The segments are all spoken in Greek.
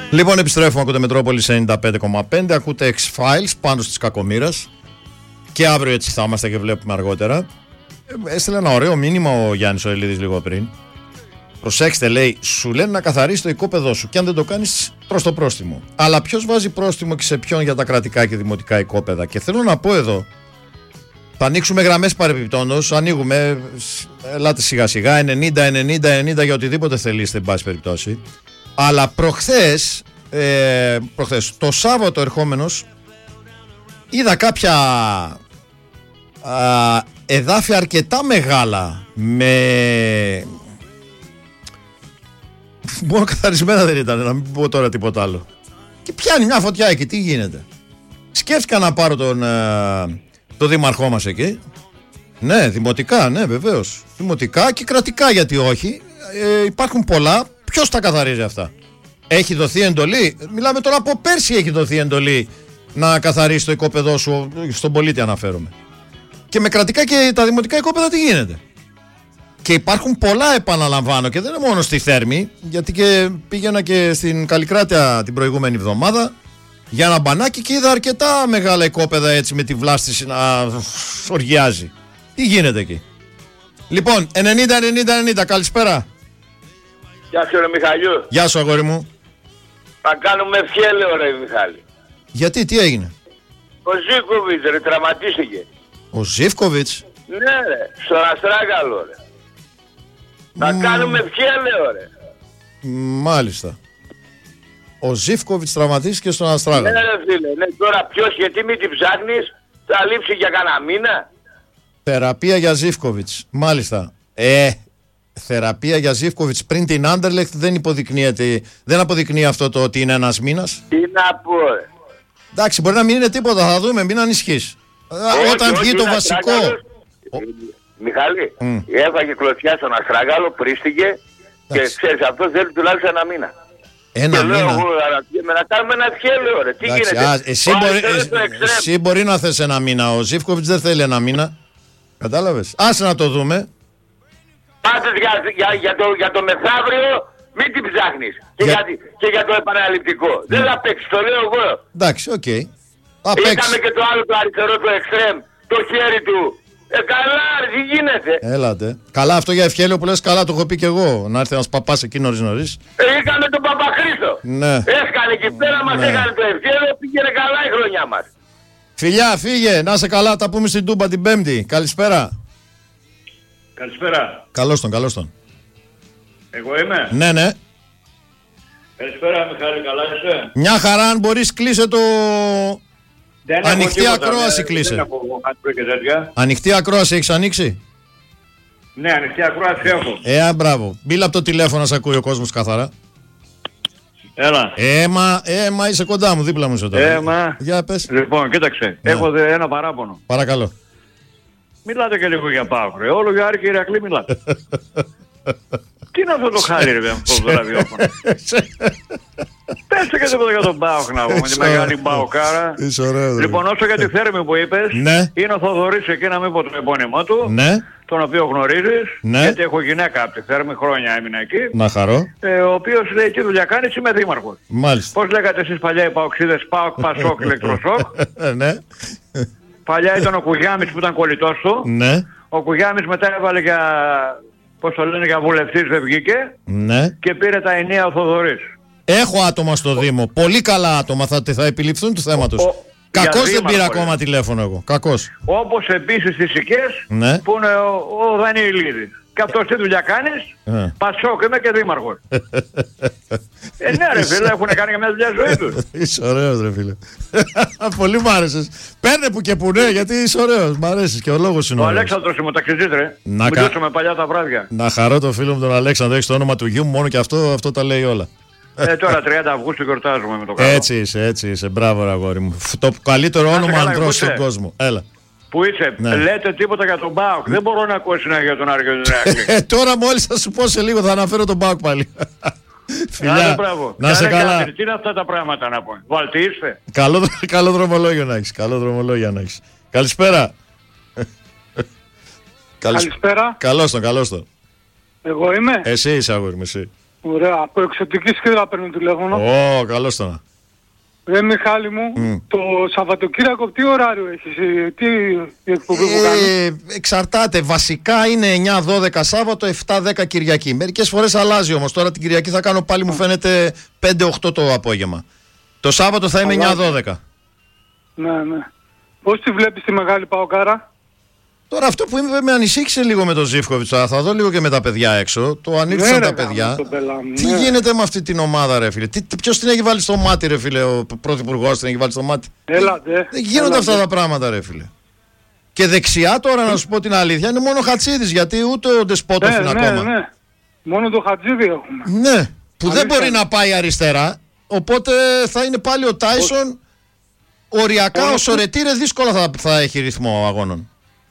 Λοιπόν, επιστρέφουμε. Ακούτε Μετρόπολη 95,5. Ακούτε X-Files πάνω στις κακομοίρας. Και αύριο έτσι θα είμαστε και βλέπουμε αργότερα. Έστειλε ένα ωραίο μήνυμα ο Γιάννης ο Ελίδης λίγο πριν. Προσέξτε, λέει, σου λένε να καθαρίσει το οικόπεδό σου και αν δεν το κάνεις προς το πρόστιμο. Αλλά ποιος βάζει πρόστιμο και σε ποιον για τα κρατικά και δημοτικά οικόπεδα? Και θέλω να πω εδώ, θα ανοίξουμε γραμμές παρεμπιπτόντως, ανοίγουμε, ελάτε σιγά σιγά, 90 για οτιδήποτε θελήσετε, εν πάση περιπτώσει. Αλλά προχθές, το Σάββατο ερχόμενος, είδα κάποια εδάφια αρκετά μεγάλα με... Μόνο καθαρισμένα δεν ήταν, να μην πω τώρα τίποτα άλλο. Και πιάνει μια φωτιά εκεί, τι γίνεται? Σκέφτηκα να πάρω το δήμαρχό μας εκεί. Ναι, δημοτικά, ναι, βεβαίως. Δημοτικά και κρατικά, γιατί όχι. Υπάρχουν πολλά. Ποιος τα καθαρίζει αυτά? Έχει δοθεί εντολή? Μιλάμε τώρα, από πέρσι έχει δοθεί εντολή να καθαρίσει το οικόπεδό σου, στον πολίτη αναφέρομαι. Και με κρατικά και τα δημοτικά οικόπεδα τι γίνεται? Και υπάρχουν πολλά, επαναλαμβάνω, και δεν είναι μόνο στη Θέρμη, γιατί και πήγαινα και στην Καλλικράτεια την προηγούμενη εβδομάδα για ένα μπανάκι και είδα αρκετά μεγάλα οικόπεδα έτσι με τη βλάστηση να οργιάζει. Τι γίνεται εκεί? Λοιπόν, 90, καλησπέρα. Γεια σου ρε Μιχαλιού. Γεια σου αγόρι μου. Θα κάνουμε φιέλαιο ρε Μιχάλη. Γιατί, τι έγινε? Ο Ζίβκοβιτς ρε, τραυματίστηκε. Ο Ζίβκοβιτς? Ναι ρε, στον Αστράγαλο ρε. Θα κάνουμε φιέλαιο ρε. Μάλιστα. Ο Ζίβκοβιτς τραυματίστηκε στον Αστράγαλο. Ναι ρε φίλε, ναι, τώρα ποιος, γιατί μην την ψάχνεις, θα λείψει για κανένα μήνα. Θεραπεία για Ζίβκοβιτς, μάλιστα. Θεραπεία για Ζίβκοβιτς πριν την Άντερλεχτ δεν αποδεικνύει αυτό το ότι είναι ένας μήνας. Τι να πω ρε. Εντάξει, μπορεί να μην είναι τίποτα, θα δούμε, μην ανησυχείς. Όταν βγει το βασικό... Μιχάλη, έφαγε κλωτσιά στον Αστράγαλο, πρίστηκε και ξέρεις, αυτό θέλει τουλάχιστον ένα μήνα. Ένα μήνα. Να κάνουμε ένα φιέλαιο ρε, τι γίνεται? Εσύ μπορεί να θες ένα μήνα, ο Ζίβκοβιτς δεν θέλει ένα μήνα. Κατάλαβες? Άσε να το δούμε. Πάντως για το μεθαύριο μην την ψάχνεις. Και για το επαναληπτικό. Δεν θα παίξει, το λέω εγώ. Εντάξει, οκ. Είχαμε και το άλλο το αριστερό, το εξτρέμ, το χέρι του. Καλά, τι γίνεται? Έλατε. Καλά, αυτό για ευχέλαιο που λες, καλά το έχω πει και εγώ. Να έρθει ένας παπάς εκεί νωρίς. Είχαμε τον Παπαχρήστο. Ναι. Έσκανε εκεί πέρα, μας έκανε το ευχέλαιο, πήγαινε καλά η χρονιά μας. Φιλιά, φύγε, να είσαι καλά, τα πούμε στην Τούμπα την Πέμπτη. Καλησπέρα. Καλησπέρα. Καλώς τον. Εγώ είμαι. Ναι. Καλησπέρα Μιχάλη, καλά είσαι? Μια χαρά, αν μπορείς κλείσε το... Δεν ανοιχτή ακρόαση κλείσε. Δεν έχω και τέτοια. Ανοιχτή ακρόαση έχεις ανοίξει? Ναι, ανοιχτή ακρόαση έχω. Μπράβο. Μίλα από το τηλέφωνο, να σε ακούει ο κόσμος καθαρά. Έλα. Μα είσαι κοντά μου, δίπλα μου είσαι τώρα. Για πες. Λοιπόν, κοίταξε, έχω ένα παράπονο. Παρακαλώ. Μιλάτε και λίγο για ΠΑΟΚ ρε, όλο για Άρη και Ηρακλή μιλάτε. Τι είναι αυτό το χάρι ρε, αυτό το ραδιόφωνο? Πέστε και τίποτα για τον ΠΑΟΚ να πούμε, τη μεγάλη ΠΑΟΚάρα. Λοιπόν, όσο για τη Θέρμη που είπες, είναι ο Θοδωρής εκεί, να μην πω το επώνυμό του, τον οποίο γνωρίζεις, γιατί έχω γυναίκα από τη Θέρμη, χρόνια έμεινα εκεί. Να χαρώ. Ο οποίος λέει τι δουλειά κάνεις, είμαι δήμαρχος. Μάλιστα. Πώς λέγατε εσείς παλιά οι ΠΑΟΚσίδες, ΠΑΟΚ, ΠΑΣΟΚ, ηλεκτροσόκ? Ναι. Παλιά ήταν ο Κουγιάμης που ήταν κολλητός του. Ναι. Ο Κουγιάμης μετά έβαλε για, πώς το λένε, για βουλευτής, δεν βγήκε. Ναι. Και πήρε τα ενία ο Θοδωρής. Έχω άτομα στο Δήμο, πολύ καλά άτομα, θα επιληφθούν του θέματος. Κακώς δεν πήρα ακόμα τηλέφωνο εγώ, κακώς. Όπως επίσης στις Σικές, που είναι ο Δανιηλίδης. Και αυτός τι δουλειά κάνεις? Πασόκ, είμαι και δήμαρχος. Ναι ρε φίλε, έχουν κάνει και μια δουλειά ζωή τους. Είσαι ωραίος ρε φίλε. Πολύ μ' άρεσες. Παίρνε που και που ναι, γιατί είσαι ωραίος. Μ' αρέσεις και ο λόγος είναι ωραίος. Ο Αλέξανδρος είμαι ταξιτζής ρε. Μιλούσαμε παλιά τα βράδια. Να χαρώ το φίλο μου τον Αλέξανδρο, έχεις το όνομα του γιου μου, μόνο και αυτό τα λέει όλα. Τώρα 30 Αυγούστου γιορτάζουμε με το καλό. Έτσι είσαι, μπράβο αγόρι μου. Το καλύτερο όνομα ανδρός στον κόσμο. Έλα. Πού είσαι, λέτε τίποτα για τον ΠΑΟΚ? Δεν μπορώ να ακούω συνέχεια για τον Άρη και τον Ηρακλή. Τώρα μόλις θα σου πω σε λίγο θα αναφέρω τον ΠΑΟΚ πάλι. Φιλιά, να σε καλά. Τι είναι αυτά τα πράγματα να πω? Βαλτίστε. Καλό δρομολόγιο να έχεις. Καλησπέρα. Καλησπέρα. Καλώς τον. Εγώ είμαι. Εσύ είσαι αγόρι μου, εσύ. Ωραία, από εξωτική Σκύρα παίρνω τηλέφωνο. Καλώς τώρα. Μιχάλη μου, το Σαββατοκύριακο τι ωράριο έχεις, τι εκπομπή που κάνεις? Εξαρτάται, βασικά είναι 9-12 Σάββατο, 7-10 Κυριακή. Μερικές φορές αλλάζει όμως, τώρα την Κυριακή θα κάνω πάλι μου φαίνεται 5-8 το απόγευμα. Το Σάββατο θα είμαι 9-12. Ναι. Πώς τη βλέπεις τη Μεγάλη Παοκάρα? Τώρα αυτό που με ανησύχησε λίγο με τον Ζίβκοβιτς, θα δω λίγο και με τα παιδιά έξω. Το ανοίξαν τα παιδιά. Τι γίνεται με αυτή την ομάδα, ρε φίλε? Ποιος την έχει βάλει στο μάτι, ρε φίλε? Ο πρωθυπουργός την έχει βάλει στο μάτι. Δεν γίνονται αυτά τα πράγματα, ρε φίλε. Και δεξιά τώρα, να σου πω την αλήθεια, είναι μόνο ο Χατσίδης, γιατί ούτε ο Ντεσπότοφ είναι ακόμα. Ναι. Μόνο το Χατζίδη έχουμε. Ναι, που δεν μπορεί να πάει αριστερά. Οπότε θα είναι πάλι ο Τάισον. Οριακά ο Σορετήρε δύσκολα θα έχει ρυθμό αγώνων.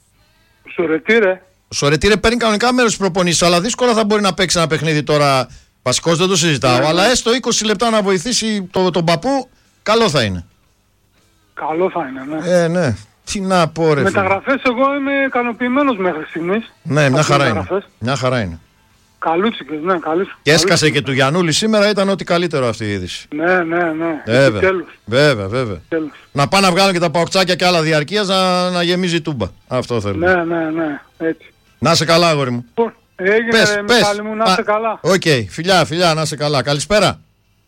Ο Σορετήρε παίρνει κανονικά μέρος στις προπονήσεις, αλλά δύσκολα θα μπορεί να παίξει ένα παιχνίδι τώρα. Βασικός δεν το συζητάω, αλλά έστω 20 λεπτά να βοηθήσει τον παππού, καλό θα είναι. Καλό θα είναι, ναι. Ναι. Τι να πω, ρε. Μεταγραφές εγώ είμαι ικανοποιημένος μέχρι στιγμής. Ναι, μια χαρά είναι. Καλούτσικες, ναι, καλούς. Και έσκασε και του Γιαννούλη σήμερα, ήταν ό,τι καλύτερο αυτή η είδηση. Ναι. Βέβαια. Τέλος. Να πάνε να βγάλουν και τα παοκτσάκια και άλλα διαρκείας να γεμίζει τούμπα. Αυτό θέλω. Ναι, έτσι. Να είσαι καλά, αγόρι μου. Έγινε, Μιχάλη μου, να είσαι καλά. Οκ, φιλιά, να είσαι καλά. Καλησπέρα.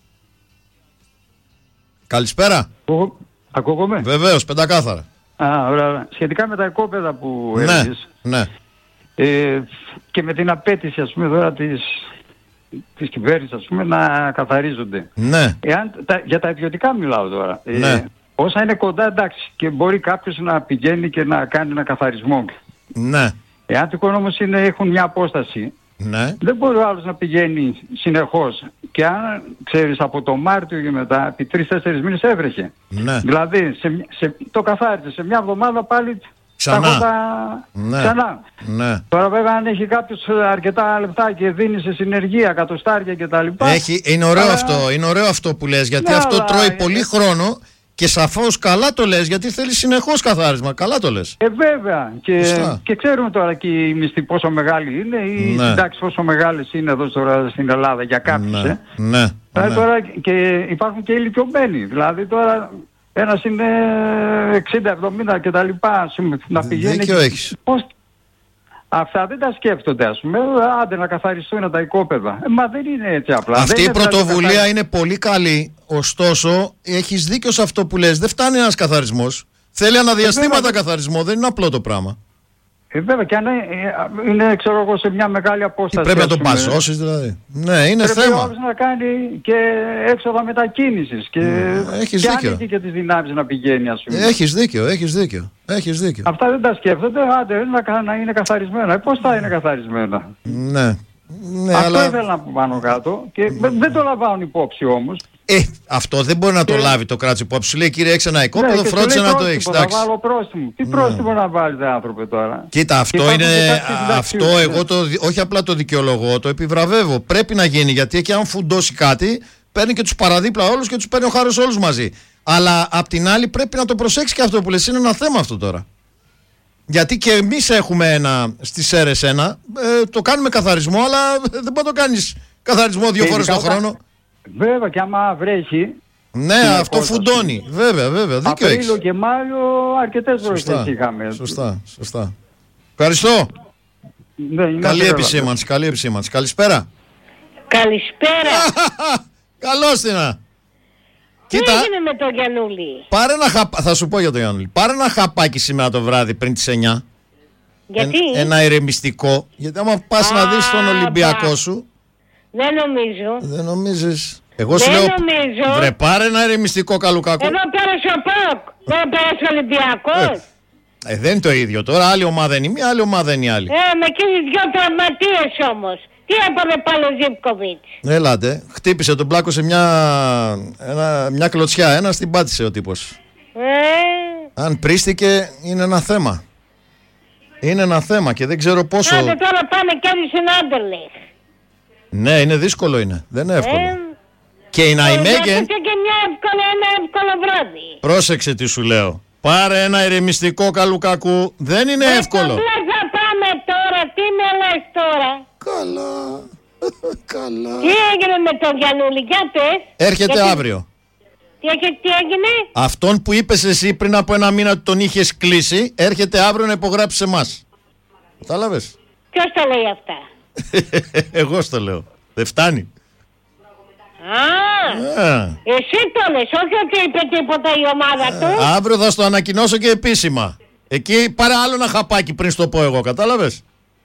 Ακούγομαι. Βεβαίως, πεντακάθαρα. Ωραία. Σχετικά με τα οικόπεδα που έλεγες. Ναι. Και με την απέτηση, ας πούμε, τώρα της κυβέρνησης, ας πούμε, να καθαρίζονται. Ναι. Για τα ιδιωτικά μιλάω τώρα. Ναι. Όσα είναι κοντά, εντάξει, και μπορεί κάποιος να πηγαίνει και να κάνει ένα καθαρισμό. Ναι. Εάν τυχόν όμως έχουν μια απόσταση, ναι, δεν μπορεί ο άλλος να πηγαίνει συνεχώς. Και αν ξέρεις, από το Μάρτιο και μετά, επί 3-4 μήνες έβρεχε. Ναι. Δηλαδή, το καθάρισε σε μια εβδομάδα πάλι. Ξανά. Ναι. Τώρα βέβαια αν έχει κάποιος αρκετά λεπτά και δίνει σε συνεργεία, εκατοστάρια κτλ. Είναι ωραίο αυτό που λες, γιατί αυτό τρώει πολύ χρόνο. Και σαφώς καλά το λες, γιατί θέλει συνεχώς καθάρισμα. Καλά το λες. Βέβαια. Και ξέρουμε τώρα και οι μισθοί πόσο μεγάλοι είναι, οι συντάξεις πόσο μεγάλες είναι εδώ τώρα στην Ελλάδα για κάποιους. Ναι. Τώρα και υπάρχουν και ηλικιωμένοι. Δηλαδή τώρα ένας είναι 60-70 κτλ. Να πηγαίνει. Δίκιο έχεις. Αυτά δεν τα σκέφτονται, ας πούμε. Άντε να καθαριστούν τα οικόπεδα. Μα δεν είναι έτσι απλά. Αυτή η πρωτοβουλία είναι πολύ καλή. Ωστόσο, έχεις δίκιο σε αυτό που λες. Δεν φτάνει ένας καθαρισμός. Θέλει αναδιαστήματα καθαρισμό. Δεν είναι απλό το πράγμα. Βέβαια, και αν είναι, ξέρω εγώ, σε μια μεγάλη απόσταση. Πρέπει να το πασώσεις, δηλαδή. Ναι, είναι πρέπει θέμα. Πρέπει να κάνει και έξοδα μετακίνησης. Και αν και τις δυνάμεις να πηγαίνει, ας πούμε. Έχεις δίκιο. Αυτά δεν τα σκέφτονται. Άντε, να είναι καθαρισμένα. Πώς θα είναι καθαρισμένα? Ναι. Αυτό ήθελα να πω πάνω κάτω. Και δεν το λαμβάνουν υπόψη όμως. Αυτό δεν μπορεί να το λάβει το κράτος υπόψη. Σου λέει, κύριε, έξω ένα οικόπεδο, φρόντισε να το έχεις. Θα βάλω πρόστιμο. Τι πρόστιμο να βάλετε, άνθρωπε, τώρα? Κοίτα, αυτό εγώ όχι απλά το δικαιολογώ, το επιβραβεύω. Πρέπει να γίνει, γιατί εκεί αν φουντώσει κάτι, παίρνει και τους παραδίπλα όλους και τους παίρνει ο χάρος όλους μαζί. Αλλά απ' την άλλη πρέπει να το προσέξει και αυτό που λες. Είναι ένα θέμα αυτό τώρα. Γιατί και εμείς έχουμε ένα στις ΣΕΡΕΣ το κάνουμε καθαρισμό, αλλά δεν μπορεί να το κάνεις καθαρισμό 2 φορές το χρόνο. Βέβαια, και άμα βρέχει. Ναι, αυτό φουντώνει. Βέβαια, δίκιο έχεις. Απρίλιο και Μάιο αρκετές βροχές είχαμε. Σωστά. Ευχαριστώ. Καλή επισήμανση. Καλησπέρα. Καλώς την. Τι έγινε με τον Γιαννούλη? Θα σου πω για τον Γιαννούλη. Πάρε ένα χαπάκι σήμερα το βράδυ πριν τις 9. Γιατί? Ένα ηρεμιστικό. Γιατί άμα πας να δεις τον Ολυμπιακό σου. Δεν νομίζω. Δεν νομίζεις? Εγώ σου λέω. Βρε, πάρε ένα ηρεμιστικό, καλουκάκο. Εδώ πέρασε ο ΠΑΟΚ. Δεν πέρασε ο Ολυμπιακός. Δεν είναι το ίδιο. Τώρα άλλη ομάδα είναι η μία, άλλη ομάδα είναι η άλλη. Με εκείνοι 2 τραυματίες όμως. Τι έπαμε πάλι ο Ζίβκοβιτς? Έλατε. Χτύπησε τον πλάκο σε μια κλωτσιά. Ένα την πάτησε ο τύπος. Αν πρίστηκε είναι ένα θέμα. Είναι ένα θέμα και δεν ξέρω πόσο. Άντε τώρα πάμε κι άλλοι στην Άντερλεχτ. Ναι, είναι δύσκολο είναι. Δεν είναι εύκολο. Και η Ναϊμέγεν. Και ένα εύκολο βράδυ. Πρόσεξε τι σου λέω. Πάρε ένα ηρεμιστικό, καλουκάκου. Δεν είναι εύκολο. Δεν θα πάμε τώρα. Τι με λες τώρα? Καλά. Καλά. Τι έγινε με τον Γιαννούλη, για πες. Έρχεται αύριο. Τι έγινε? Αυτόν που είπες εσύ πριν από ένα μήνα ότι τον είχες κλείσει, έρχεται αύριο να υπογράψει εμάς. Κατάλαβες? Ποιος τα λέει αυτά? Εγώ στο λέω. Δεν φτάνει. Εσύ το λες, όχι ότι είπε τίποτα η ομάδα του. Αύριο θα στο ανακοινώσω και επίσημα. Εκεί πάρε άλλο ένα χαπάκι πριν στο πω εγώ, κατάλαβες?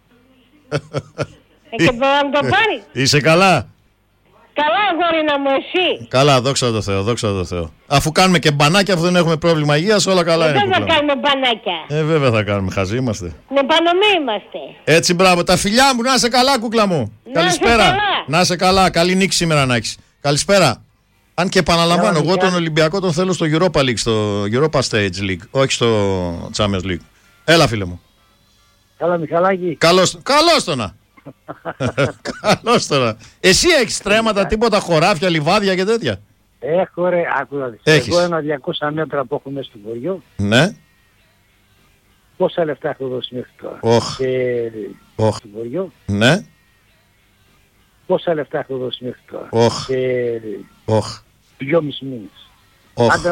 Και μπορεί να το πάρει. Είσαι καλά? Καλά, αγόρινα μου, εσύ. Καλά, δόξα τω Θεώ, δόξα τω Θεώ. Αφού κάνουμε και μπανάκια, αφού δεν έχουμε πρόβλημα υγείας, όλα καλά είναι. Δεν θα κάνουμε μπανάκια. Βέβαια θα κάνουμε, χαζοί είμαστε. Ναι, πανωμοί είμαστε. Έτσι, μπράβο. Τα φιλιά μου, να είσαι καλά, κούκλα μου. Καλησπέρα. Να είσαι καλά, καλή νίκη σήμερα να έχεις. Καλησπέρα. Αν και επαναλαμβάνω, εγώ τον Ολυμπιακό τον θέλω στο Europa League, στο Europa Stage League, όχι στο Champions League. Έλα, φίλε μου. Καλά, Μιχαλάκη. Καλώς το να. Καλώς τώρα. Εσύ έχεις στρέμματα, τίποτα, χωράφια, λιβάδια και τέτοια? Έχω, ρε, άκουγα. Εγώ ένα 200 μέτρα που έχουμε στο χωριό. Ναι. Πόσα λεφτά έχω δώσει μέχρι τώρα? Στο χωριό. Ναι. Πόσα λεφτά έχω δώσει μέχρι τώρα? Και 2,5 μήνες.